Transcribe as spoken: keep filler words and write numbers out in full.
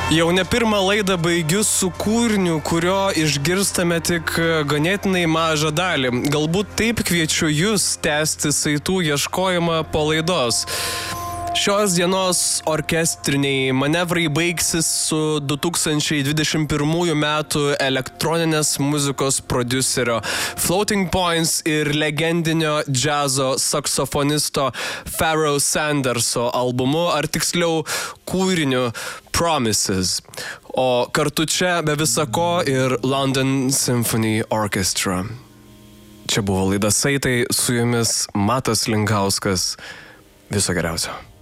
Jau ne pirmą laidą baigiu su kūriniu, kurio išgirstame tik ganėtinai mažą dalį. Galbūt taip kviečiu jūs tęsti saitų ieškojimą po laidos. Šios dienos orkestriniai manevrai baigsis su du tūkstančiai dvidešimt pirmųjų metų elektroninės muzikos prodiuserio Floating Points ir legendinio džiazo saksofonisto Pharoah Sanderso albumu, ar tiksliau kūriniu Promises. O kartu čia be visa ko ir London Symphony Orchestra. Čia buvo laida Saitai, su jumis Matas Linkauskas. Viso geriausio.